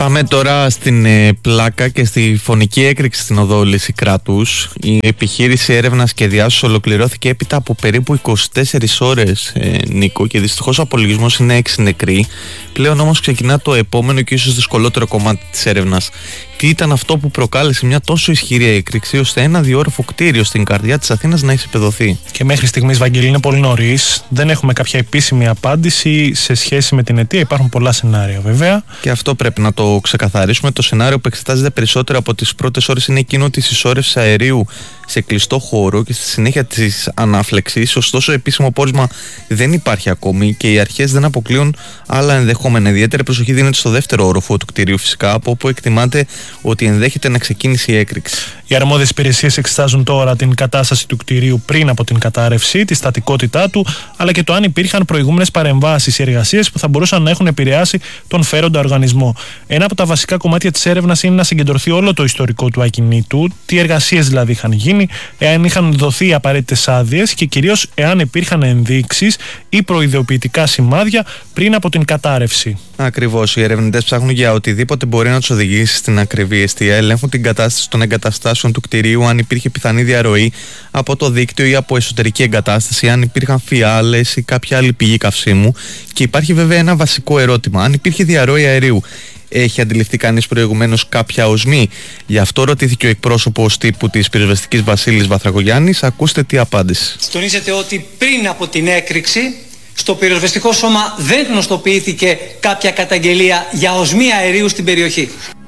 Πάμε τώρα στην πλάκα και στη φωνική έκρηξη στην οδό Λυσικράτους. Η επιχείρηση έρευνας και διάσωσης ολοκληρώθηκε έπειτα από περίπου 24 ώρες, Νίκο, και δυστυχώς ο απολογισμός είναι 6 νεκροί. Πλέον όμως ξεκινά το επόμενο και ίσως δυσκολότερο κομμάτι της έρευνας. Τι ήταν αυτό που προκάλεσε μια τόσο ισχυρή έκρηξη ώστε ένα διόρροφο κτίριο στην καρδιά της Αθήνας να εισιπεδωθεί? Και μέχρι στιγμής, Βαγγέλη, είναι πολύ νωρίς. Δεν έχουμε κάποια επίσημη απάντηση σε σχέση με την αιτία. Υπάρχουν πολλά σενάρια, βέβαια. Και αυτό πρέπει να το ξεκαθαρίσουμε. Το σενάριο που εξετάζεται περισσότερο από τις πρώτες ώρες είναι εκείνο της συσσόρευσης αερίου σε κλειστό χώρο και στη συνέχεια της ανάφλεξης. Ωστόσο, επίσημο πόρισμα δεν υπάρχει ακόμη και οι αρχές δεν αποκλείουν άλλα ενδεχόμενα. Ιδιαίτερη προσοχή δίνεται στο δεύτερο όροφο του κτηρίου, φυσικά, από όπου εκτιμάται ότι ενδέχεται να ξεκίνησε η έκρηξη. Οι αρμόδιες υπηρεσίες εξετάζουν τώρα την κατάσταση του κτηρίου πριν από την κατάρρευση, τη στατικότητά του, αλλά και το αν υπήρχαν προηγούμενες παρεμβάσεις ή εργασίες που θα μπορούσαν να έχουν επηρεάσει τον φέροντα οργανισμό. Ένα από τα βασικά κομμάτια της έρευνας είναι να συγκεντρωθεί όλο το ιστορικό του ακινήτου, τι εργασίες δηλαδή είχαν γίνει, εάν είχαν δοθεί οι απαραίτητες άδειες και κυρίως εάν υπήρχαν ενδείξεις ή προειδοποιητικά σημάδια πριν από την κατάρρευση. Ακριβώς. Οι ερευνητές ψάχνουν για οτιδήποτε μπορεί να τους οδηγήσει στην ακριβή αιστεία. Ελέγχουν την κατάσταση των εγκαταστάσεων του κτηρίου, αν υπήρχε πιθανή διαρροή από το δίκτυο ή από εσωτερική εγκατάσταση, αν υπήρχαν φιάλες ή κάποια άλλη πηγή καυσίμου. Και υπάρχει βέβαια ένα βασικό ερώτημα: αν υπήρχε διαρροή αερίου, έχει αντιληφθεί κανείς προηγουμένως κάποια οσμή? Γι' αυτό ρωτήθηκε ο εκπρόσωπος τύπου της πυροσβεστικής Βασίλης Βαθρακογιάννης. Ακούστε τι απάντησε. Τονίζεται ότι πριν από την έκρηξη στο πυροσβεστικό σώμα δεν γνωστοποιήθηκε κάποια καταγγελία για οσμή αερίου στην περιοχή.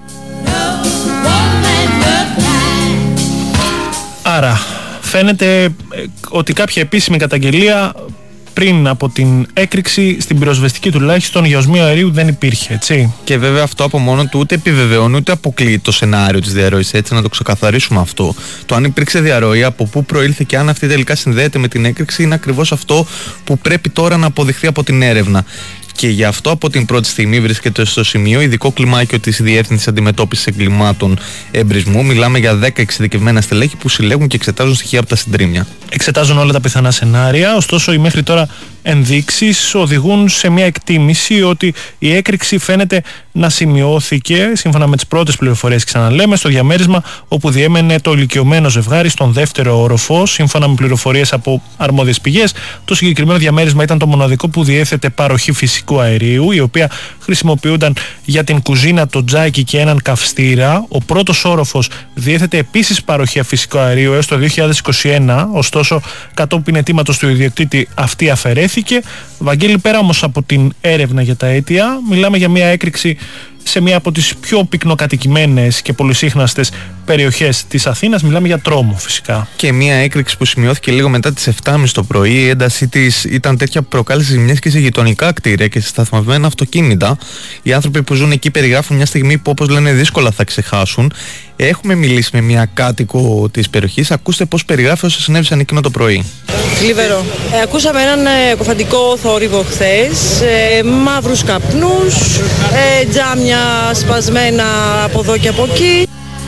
Άρα φαίνεται ότι κάποια επίσημη καταγγελία πριν από την έκρηξη στην πυροσβεστική τουλάχιστον για οσμή αερίου δεν υπήρχε, έτσι. Και βέβαια αυτό από μόνο του ούτε επιβεβαιώνει ούτε αποκλείει το σενάριο της διαρροής, έτσι, να το ξεκαθαρίσουμε αυτό. Το αν υπήρξε διαρροή, από πού προήλθε και αν αυτή τελικά συνδέεται με την έκρηξη είναι ακριβώς αυτό που πρέπει τώρα να αποδειχθεί από την έρευνα. Και γι' αυτό από την πρώτη στιγμή βρίσκεται στο σημείο ειδικό κλιμάκιο της Διεύθυνσης Αντιμετώπισης Εγκλημάτων Εμπρισμού. Μιλάμε για 10 εξειδικευμένα στελέχη που συλλέγουν και εξετάζουν στοιχεία από τα συντρίμμια. Εξετάζουν όλα τα πιθανά σενάρια, ωστόσο οι μέχρι τώρα ενδείξεις οδηγούν σε μια εκτίμηση ότι η έκρηξη φαίνεται να σημειώθηκε, σύμφωνα με τις πρώτες πληροφορίες, ξαναλέμε, στο διαμέρισμα όπου διέμενε το ηλικιωμένο ζευγάρι στον δεύτερο όροφο. Σύμφωνα με πληροφορίες από αρμόδιες πηγές, το συγκεκριμένο διαμέρισμα ήταν το μοναδικό που διέθετε παροχή φυσικού αερίου, η οποία χρησιμοποιούνταν για την κουζίνα, το τζάκι και έναν καυστήρα. Ο πρώτος όροφος διέθετε επίσης παροχή φυσικού αερίου έως το 2021, ωστόσο κατόπιν αιτήματος του ιδιοκτήτη αυτή αφαιρέθηκε. Βαγγέλη, πέρα όμως από την έρευνα για τα αίτια, μιλάμε για μια έκρηξη σε μια από τις πιο πυκνοκατοικημένες και πολυσύχναστες περιοχές της Αθήνας. Μιλάμε για τρόμο, φυσικά. Και μια έκρηξη που σημειώθηκε λίγο μετά τις 7.30 το πρωί. Η έντασή της ήταν τέτοια που προκάλεσε ζημιές και σε γειτονικά κτίρια και σε σταθμευμένα αυτοκίνητα. Οι άνθρωποι που ζουν εκεί περιγράφουν μια στιγμή που, όπως λένε, δύσκολα θα ξεχάσουν. Έχουμε μιλήσει με μια κάτοικο της περιοχής. Ακούστε πώς περιγράφει όσα συνέβησαν εκείνο το πρωί. Θλιβερό. Ακούσαμε έναν κοφαντικό θόρυβο χθες, μαύρους καπνούς, τζάμια σπασμένα από εδώ και από εκεί.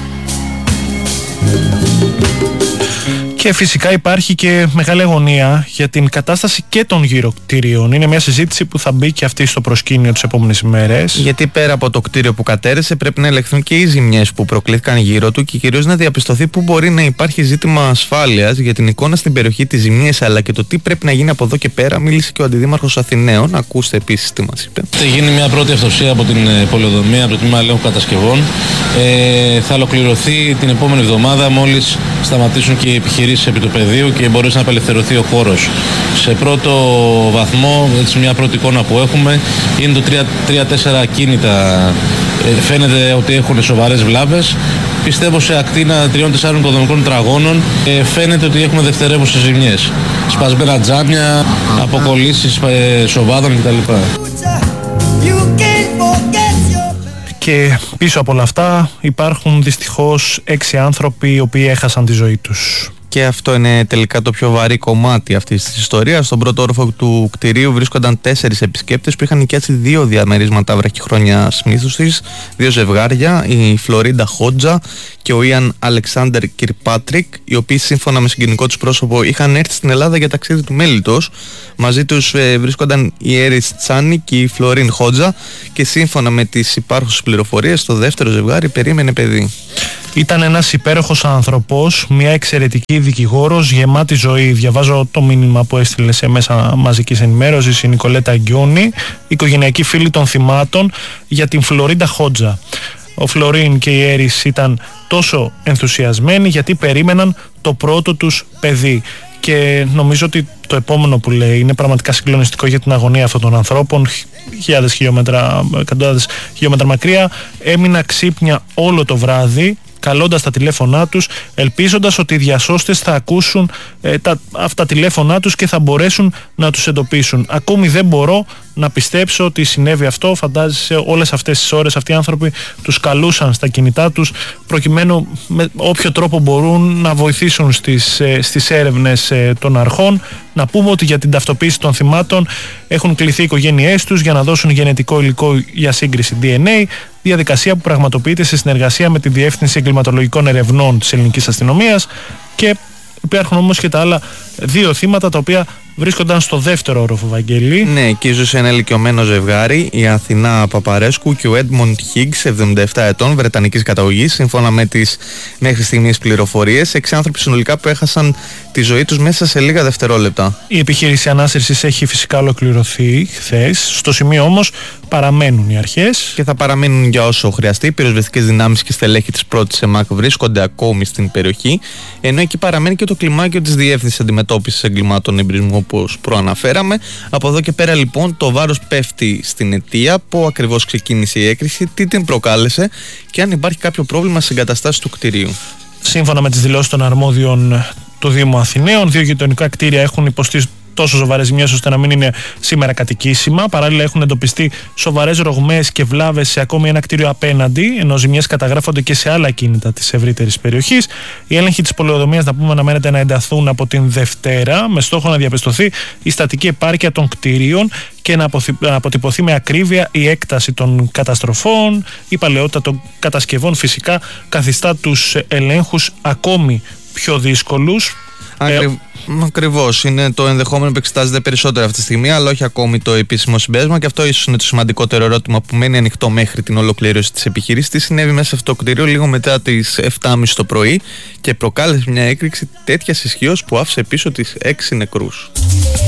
Και φυσικά υπάρχει και μεγάλη αγωνία για την κατάσταση και των γύρω κτίριων. Είναι μια συζήτηση που θα μπει και αυτή στο προσκήνιο τις επόμενες ημέρες. Γιατί πέρα από το κτίριο που κατέρεσε, πρέπει να ελεγχθούν και οι ζημιές που προκλήθηκαν γύρω του και κυρίως να διαπιστωθεί που μπορεί να υπάρχει ζήτημα ασφάλειας για την εικόνα στην περιοχή, τις ζημίες αλλά και το τι πρέπει να γίνει από εδώ και πέρα. Μίλησε και ο Αντιδήμαρχος Αθηναίων. Ακούστε επίσης τι μας είπε. Θα γίνει μια πρώτη αυτοσία από την πολεοδομία, από το τμήμα ελέγχου κατασκευών. Θα ολοκληρωθεί την επόμενη εβδομάδα μόλις σταματήσουν και οι επιχειρήσεις επί του πεδίου και μπορέσει να απελευθερωθεί ο χώρος. Σε πρώτο βαθμό, έτσι μια πρώτη εικόνα που έχουμε, είναι το 3-4 ακίνητα. Φαίνεται ότι έχουν σοβαρές βλάβες. Πιστεύω σε ακτίνα 3-4 οικοδομικών τραγώνων φαίνεται ότι έχουμε δευτερεύουσες ζημιές. Σπασμένα τζάμια, αποκολλήσεις σοβάδων κτλ. Και πίσω από όλα αυτά υπάρχουν δυστυχώς 6 άνθρωποι οι οποίοι έχασαν τη ζωή τους. και αυτό είναι τελικά το πιο βαρύ κομμάτι αυτής της ιστορίας. Στον πρώτο όροφο του κτηρίου βρίσκονταν 4 επισκέπτες που είχαν νοικιάσει 2 διαμερίσματα βραχυχρόνιας μύθους της, 2 ζευγάρια, η Φλωρίντα Χότζα και ο Ιαν Αλεξάνδερ Κιρπάτρικ, οι οποίοι σύμφωνα με συγγενικό τους πρόσωπο είχαν έρθει στην Ελλάδα για ταξίδι του μέλητος. Μαζί τους βρίσκονταν η Έρης Τσάνι και η Φλωρίν Χότζα και σύμφωνα με τις υπάρχουσες πληροφορίες το δεύτερο ζευγάρι περίμενε παιδί. Ήταν ένας υπέροχος άνθρωπος, μια εξαιρετική δικηγόρος, γεμάτη ζωή. Διαβάζω το μήνυμα που έστειλε σε μέσα μαζικής ενημέρωσης η Νικολέτα Αγκιούνη, οικογενειακή φίλη των θυμάτων, για την Φλωρίντα Χότζα. Ο Φλωρίν και η Έρης ήταν τόσο ενθουσιασμένοι γιατί περίμεναν το πρώτο τους παιδί. Και νομίζω ότι το επόμενο που λέει είναι πραγματικά συγκλονιστικό για την αγωνία αυτών των ανθρώπων. Χιλιάδες χιλιόμετρα, εκατοντάδες χιλιόμετρα μακριά, έμεινα ξύπνια όλο το βράδυ, καλώντας τα τηλέφωνά τους, ελπίζοντας ότι οι διασώστες θα ακούσουν αυτά τα τηλέφωνά τους και θα μπορέσουν να τους εντοπίσουν. Ακόμη δεν μπορώ να πιστέψω ότι συνέβη αυτό. Φαντάζεσαι όλες αυτές τις ώρες αυτοί οι άνθρωποι τους καλούσαν στα κινητά τους προκειμένου με όποιο τρόπο μπορούν να βοηθήσουν στις έρευνες των αρχών. Να πούμε ότι για την ταυτοποίηση των θυμάτων έχουν κληθεί οι οικογένειές τους για να δώσουν γενετικό υλικό για σύγκριση DNA, διαδικασία που πραγματοποιείται σε συνεργασία με τη Διεύθυνση Εγκληματολογικών Ερευνών της Ελληνικής Αστυνομίας, και υπάρχουν όμως και τα άλλα 2 θύματα τα οποία βρίσκονταν στο δεύτερο όροφο, Βαγγέλη. Ναι, εκεί ζούσε ένα ηλικιωμένο ζευγάρι, η Αθηνά Παπαρέσκου και ο Έντμοντ Χίγκς, 77 ετών, βρετανικής καταγωγής, σύμφωνα με τις μέχρι στιγμής πληροφορίες. 6 άνθρωποι συνολικά που έχασαν τη ζωή τους μέσα σε λίγα δευτερόλεπτα. Η επιχείρηση ανάσυρσης έχει φυσικά ολοκληρωθεί χθες. Στο σημείο όμως παραμένουν οι αρχές. Και θα παραμείνουν για όσο χρειαστεί. Οι πυροσβεστικές δυνάμεις και στελέχη της πρώτης ΕΜΑΚ βρίσκονται ακόμη στην περιοχή, ενώ εκεί παραμένει και το κλιμάκιο της Διεύθυνσης Αντιμετώπισης Εγκλημάτων Εμπρισμού, όπως προαναφέραμε. Από εδώ και πέρα λοιπόν το βάρος πέφτει στην αιτία, που ακριβώς ξεκίνησε η έκρηξη, τι την προκάλεσε και αν υπάρχει κάποιο πρόβλημα στις εγκαταστάσεις του κτηρίου. Σύμφωνα με τις δηλώσεις των αρμόδιων του Δήμου Αθηναίων, 2 γειτονικά κτίρια έχουν υποστεί τόσο σοβαρές ζημιές ώστε να μην είναι σήμερα κατοικήσιμα. Παράλληλα έχουν εντοπιστεί σοβαρές ρογμές και βλάβες σε ακόμη ένα κτίριο απέναντι, ενώ ζημιές καταγράφονται και σε άλλα κίνητα της ευρύτερης περιοχής. Οι έλεγχοι της πολεοδομίας, να πούμε, αναμένεται να ενταθούν από την Δευτέρα, με στόχο να διαπιστωθεί η στατική επάρκεια των κτίριων και να αποτυπωθεί με ακρίβεια η έκταση των καταστροφών. Η παλαιότητα των κατασκευών φυσικά καθιστά τους ελέγχους ακόμη πιο δύσκολους. Ακριβώς, είναι το ενδεχόμενο που εξετάζεται περισσότερο αυτή τη στιγμή, αλλά όχι ακόμη το επίσημο συμπέρασμα, και αυτό ίσως είναι το σημαντικότερο ερώτημα που μένει ανοιχτό μέχρι την ολοκλήρωση της επιχείρησης. Τι συνέβη μέσα σε αυτό το κτίριο λίγο μετά τις 7.30 το πρωί και προκάλεσε μια έκρηξη τέτοιας ισχύως που άφησε πίσω τις 6 νεκρούς.